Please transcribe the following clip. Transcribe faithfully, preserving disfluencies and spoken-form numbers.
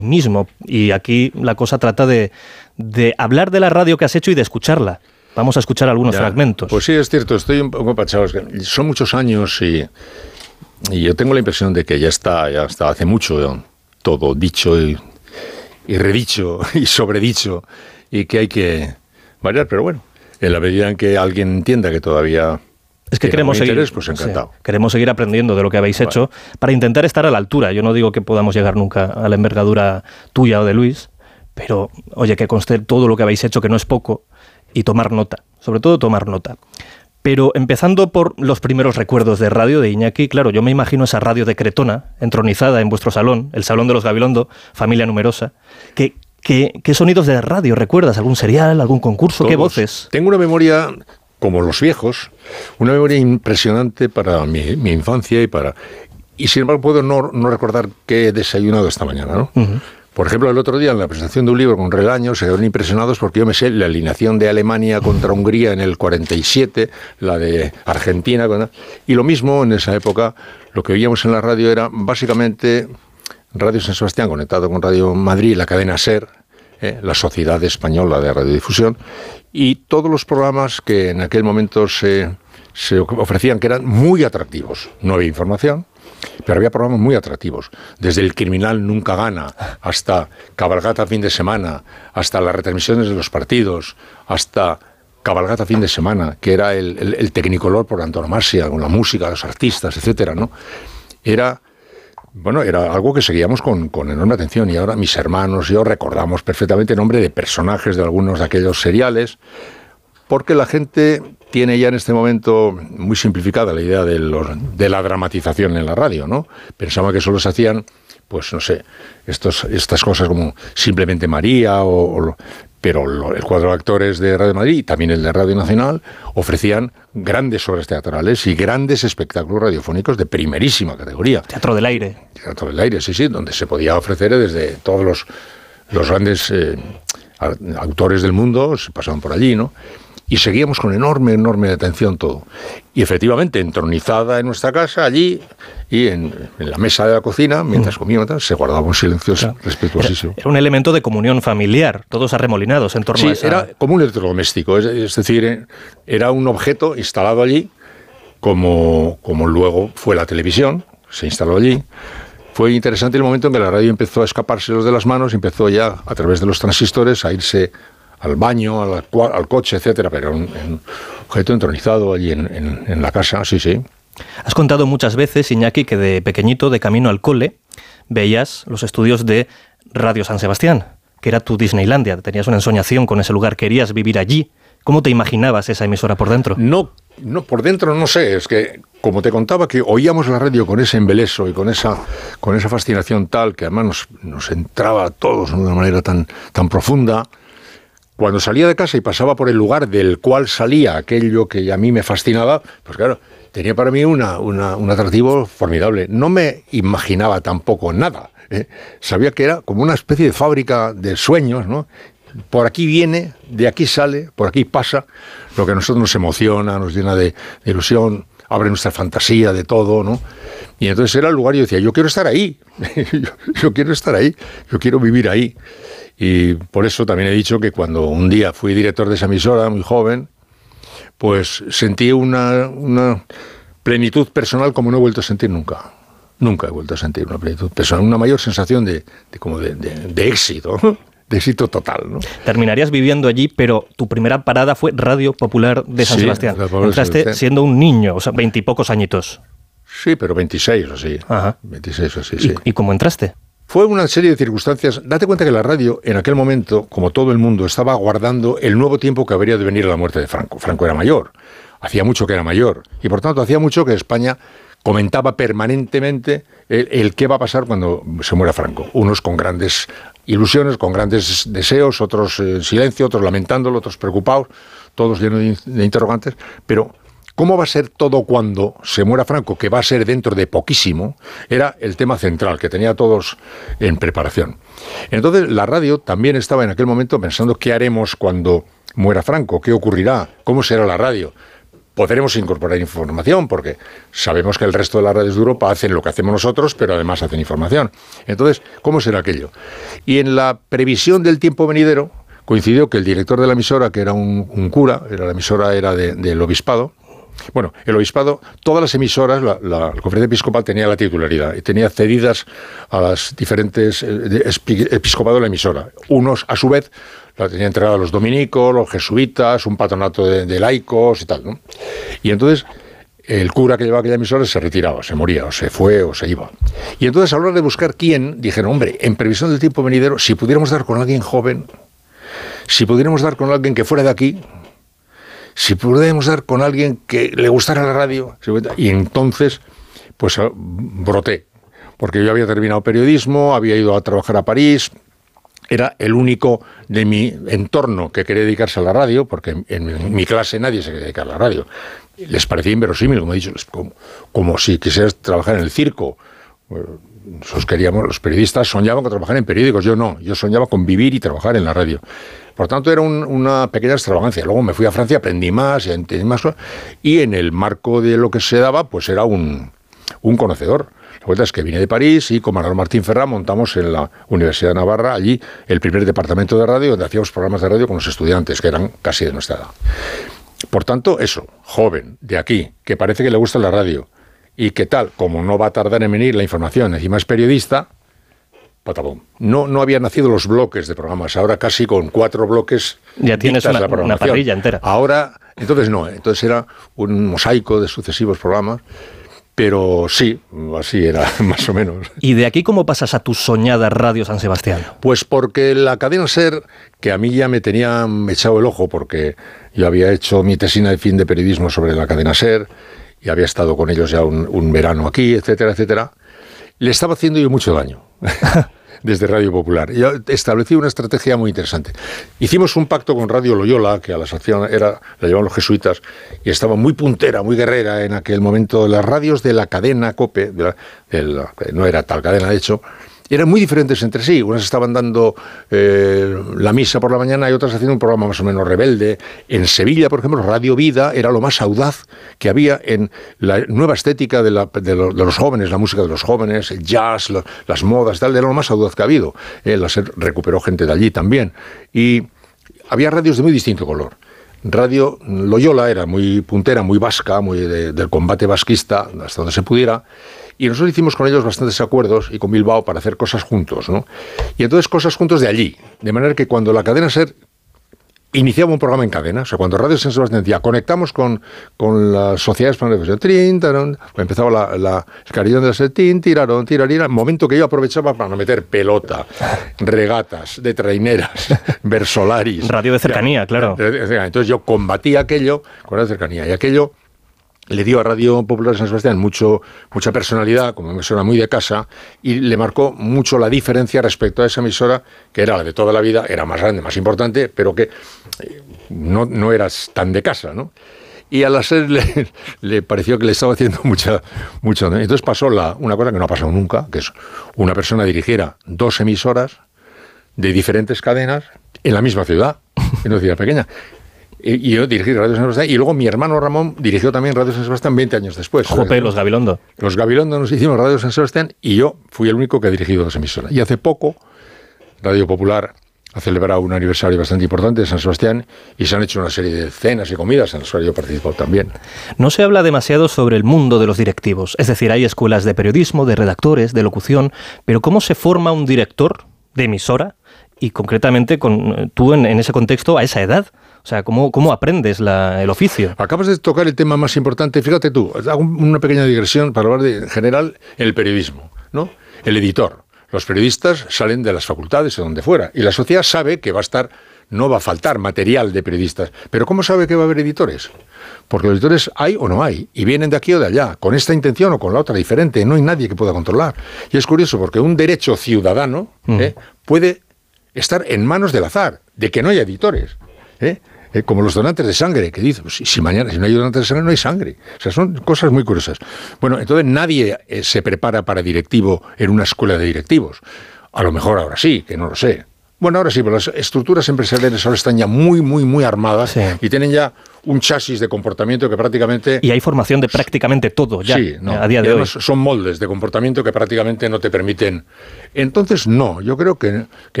mismo. Y aquí la cosa trata de, de hablar de la radio que has hecho y de escucharla. Vamos a escuchar algunos ya, fragmentos. Pues sí, es cierto, estoy un poco pachado. Son muchos años y, y yo tengo la impresión de que ya está, ya está hace mucho todo dicho y, y redicho y sobredicho y que hay que variar, pero bueno, en la medida en que alguien entienda que todavía es que queremos seguir, interés, pues encantado. Sí, queremos seguir aprendiendo de lo que habéis vale. hecho para intentar estar a la altura. Yo no digo que podamos llegar nunca a la envergadura tuya o de Luis, pero oye, que conste todo lo que habéis hecho, que no es poco, y tomar nota, sobre todo tomar nota. Pero empezando por los primeros recuerdos de radio de Iñaki, claro, yo me imagino esa radio de Cretona, entronizada en vuestro salón, el Salón de los Gabilondo, familia numerosa. ¿Qué, qué, qué sonidos de radio recuerdas? ¿Algún serial, algún concurso? Todos. ¿Qué voces? Tengo una memoria, como los viejos, una memoria impresionante para mi, mi infancia y para... Y sin embargo puedo no, no recordar qué he desayunado esta mañana, ¿no? Uh-huh. Por ejemplo, el otro día en la presentación de un libro con Relaño se quedaron impresionados porque yo me sé la alineación de Alemania contra Hungría en el cuarenta y siete, la de Argentina, y lo mismo en esa época, lo que oíamos en la radio era básicamente Radio San Sebastián conectado con Radio Madrid, la cadena SER, eh, la Sociedad Española de Radiodifusión, y todos los programas que en aquel momento se, se ofrecían, que eran muy atractivos. No había información, pero había programas muy atractivos, desde El Criminal Nunca Gana, hasta Cabalgata Fin de Semana, hasta las retransmisiones de los partidos, hasta Cabalgata Fin de Semana, que era el, el, el tecnicolor por antonomasia, con la música, los artistas, etcétera, ¿no? Era, bueno, era algo que seguíamos con, con enorme atención, y ahora mis hermanos y yo recordamos perfectamente el nombre de personajes de algunos de aquellos seriales, porque la gente tiene ya en este momento muy simplificada la idea de, los, de la dramatización en la radio, ¿no? Pensaba que solo se hacían, pues no sé, estos, estas cosas como Simplemente María, o, o, pero lo, el cuadro de actores de Radio Madrid y también el de Radio Nacional ofrecían grandes obras teatrales y grandes espectáculos radiofónicos de primerísima categoría. Teatro del Aire. Teatro del Aire, sí, sí, donde se podía ofrecer desde todos los, los grandes eh, autores del mundo, se pasaban por allí, ¿no? Y seguíamos con enorme, enorme atención todo. Y efectivamente, entronizada en nuestra casa, allí, y en, en la mesa de la cocina, mientras comíamos, se guardaba un silencio claro. respetuosísimo. Era, era un elemento de comunión familiar, todos arremolinados en torno sí, a esa... era como un electrodoméstico, es, es decir, era un objeto instalado allí, como, como luego fue la televisión, se instaló allí. Fue interesante el momento en que la radio empezó a escapárselos de las manos, empezó ya, a través de los transistores, a irse al baño, al, al coche, etcétera, pero un, un objeto entronizado allí en, en, en la casa, sí, sí. Has contado muchas veces, Iñaki, que de pequeñito, de camino al cole, veías los estudios de Radio San Sebastián, que era tu Disneylandia, tenías una ensoñación con ese lugar, querías vivir allí. ¿Cómo te imaginabas esa emisora por dentro? No, no, por dentro no sé, es que, como te contaba, que oíamos la radio con ese embeleso y con esa, con esa fascinación tal, que además nos, nos entraba a todos de una manera tan, tan profunda. Cuando salía de casa y pasaba por el lugar del cual salía aquello que a mí me fascinaba, pues claro, tenía para mí una, una, un atractivo formidable. No me imaginaba tampoco nada, ¿eh? Sabía que era como una especie de fábrica de sueños, ¿no? Por aquí viene, de aquí sale, por aquí pasa, lo que a nosotros nos emociona, nos llena de, de ilusión, abre nuestra fantasía de todo, ¿no? Y entonces era el lugar y yo decía, yo quiero estar ahí, yo, yo quiero estar ahí, yo quiero vivir ahí. Y por eso también he dicho que cuando un día fui director de esa emisora, muy joven, pues sentí una, una plenitud personal como no he vuelto a sentir nunca. Nunca he vuelto a sentir una plenitud personal, una mayor sensación de, de, como de, de, de éxito, ¿no? De éxito total, ¿no? Terminarías viviendo allí, pero tu primera parada fue Radio Popular de San sí, Sebastián. Entraste Sebastián. Siendo un niño, o sea, veintipocos añitos. Sí, pero veintiséis o así. Ajá. veintiséis o así, ¿Y, sí. ¿Y cómo entraste? Fue una serie de circunstancias. Date cuenta que la radio, en aquel momento, como todo el mundo, estaba aguardando el nuevo tiempo que habría de venir a la muerte de Franco. Franco era mayor. Hacía mucho que era mayor. Y por tanto, hacía mucho que España comentaba permanentemente el, el qué va a pasar cuando se muera Franco. Unos con grandes ilusiones, con grandes deseos, otros en silencio, otros lamentándolo, otros preocupados, todos llenos de, de interrogantes. Pero ¿cómo va a ser todo cuando se muera Franco? Que va a ser dentro de poquísimo, era el tema central, que tenía a todos en preparación. Entonces, la radio también estaba en aquel momento pensando qué haremos cuando muera Franco, qué ocurrirá, cómo será la radio. podremos incorporar información, porque sabemos que el resto de las radios de Europa hacen lo que hacemos nosotros, pero además hacen información. Entonces, ¿cómo será aquello? Y en la previsión del tiempo venidero, coincidió que el director de la emisora, que era un, un cura, era la emisora era de, del obispado. Bueno, el obispado, todas las emisoras, la, la, la conferencia episcopal tenía la titularidad y tenía cedidas a las diferentes eh, episcopados de la emisora. Unos, a su vez, la tenían entregada a los dominicos, los jesuitas, un patronato de, de laicos y tal, ¿no? Y entonces el cura que llevaba aquella emisora se retiraba, se moría, o se fue, o se iba. Y entonces, a la hora de buscar quién, dijeron, hombre, en previsión del tiempo venidero, si pudiéramos dar con alguien joven, si pudiéramos dar con alguien que fuera de aquí, si pudiéramos dar con alguien que le gustara la radio. Y entonces, pues broté, porque yo había terminado periodismo, había ido a trabajar a París, era el único de mi entorno que quería dedicarse a la radio, porque en, en mi clase nadie se quería dedicar a la radio. Les parecía inverosímil, como he dicho, como, como si quisieras trabajar en el circo. Nosotros queríamos, los periodistas soñaban con trabajar en periódicos, yo no, yo soñaba con vivir y trabajar en la radio. Por tanto, era un, una pequeña extravagancia. Luego me fui a Francia, aprendí más, y entendí más, y en el marco de lo que se daba, pues era un, un conocedor. La verdad es que vine de París y con Manuel Martín Ferrá montamos en la Universidad de Navarra, allí, el primer departamento de radio, donde hacíamos programas de radio con los estudiantes, que eran casi de nuestra edad. Por tanto, eso, joven, de aquí, que parece que le gusta la radio, y que tal, como no va a tardar en venir la información, encima es periodista, patabón. No, no habían nacido los bloques de programas, ahora casi con cuatro bloques ya tienes una, una parrilla entera. Ahora, entonces no, entonces era un mosaico de sucesivos programas, pero sí, así era más o menos. ¿Y de aquí cómo pasas a tu soñada Radio San Sebastián? Pues porque la cadena SER, que a mí ya me tenía echado el ojo, porque yo había hecho mi tesina de fin de periodismo sobre la cadena SER, y había estado con ellos ya un, un verano aquí, etcétera, etcétera, le estaba haciendo yo mucho daño desde Radio Popular. Yo establecí una estrategia muy interesante. Hicimos un pacto con Radio Loyola, que a la asociación era, la llevaban los jesuitas, y estaba muy puntera, muy guerrera en aquel momento. Las radios de la cadena COPE, de la, de la, no era tal cadena de hecho, eran muy diferentes entre sí. Unas estaban dando eh, la misa por la mañana y otras haciendo un programa más o menos rebelde. En Sevilla, por ejemplo, Radio Vida era lo más audaz que había en la nueva estética de, la, de, lo, de los jóvenes, la música de los jóvenes, el jazz, lo, las modas, tal, era lo más audaz que ha habido. Eh, la SER recuperó gente de allí también. Y había radios de muy distinto color. Radio Loyola era muy puntera, muy vasca, muy de, del combate vasquista, hasta donde se pudiera. Y nosotros hicimos con ellos bastantes acuerdos, y con Bilbao, para hacer cosas juntos, ¿no? Y entonces cosas juntos de allí. De manera que cuando la cadena SER iniciaba un programa en cadena, o sea, cuando Radio San Sebastián decía, conectamos con, con las sociedades españolas, trin, tarón, empezaba la, la, el carillón de la SER, tin, tirarón, tirarira, momento que yo aprovechaba para meter pelota, regatas de traineras, versolaris. Radio de cercanía, ya, claro. Entonces yo combatía aquello con la cercanía, y aquello le dio a Radio Popular de San Sebastián mucho, mucha personalidad, como emisora muy de casa, y le marcó mucho la diferencia respecto a esa emisora, que era la de toda la vida, era más grande, más importante, pero que no, no era tan de casa, ¿no? Y a la SER le, le pareció que le estaba haciendo mucha... mucha entonces pasó la, una cosa que no ha pasado nunca, que es una persona dirigiera dos emisoras de diferentes cadenas en la misma ciudad, en una ciudad pequeña. Y yo dirigí Radio San Sebastián, y luego mi hermano Ramón dirigió también Radio San Sebastián veinte años después. Jope, los Gabilondo. Los Gabilondo nos hicimos Radio San Sebastián, y yo fui el único que ha dirigido dos emisoras. Y hace poco, Radio Popular ha celebrado un aniversario bastante importante de San Sebastián, y se han hecho una serie de cenas y comidas en las cuales yo he participado también. No se habla demasiado sobre el mundo de los directivos. Es decir, hay escuelas de periodismo, de redactores, de locución, pero ¿cómo se forma un director de emisora? Y concretamente con tú en, en ese contexto a esa edad. O sea, ¿cómo, cómo aprendes la, el oficio? Acabas de tocar el tema más importante. Fíjate tú, hago una pequeña digresión para hablar de, en general, el periodismo, ¿no? El editor. Los periodistas salen de las facultades o donde fuera, y la sociedad sabe que va a estar, no va a faltar material de periodistas. Pero ¿cómo sabe que va a haber editores? Porque los editores hay o no hay, y vienen de aquí o de allá, con esta intención o con la otra diferente. No hay nadie que pueda controlar. Y es curioso, porque un derecho ciudadano mm. ¿eh? puede estar en manos del azar, de que no haya editores, ¿eh? Eh, como los donantes de sangre, que dicen, pues, si mañana si no hay donantes de sangre no hay sangre. O sea, son cosas muy curiosas. Bueno, entonces nadie eh, se prepara para directivo en una escuela de directivos. A lo mejor ahora sí, que no lo sé. Bueno, ahora sí, pero las estructuras empresariales ahora están ya muy, muy, muy armadas, sí. y tienen ya un chasis de comportamiento que prácticamente... Y hay formación de prácticamente todo ya, sí, no, a día de hoy. Son moldes de comportamiento que prácticamente no te permiten... Entonces, no, yo creo que, que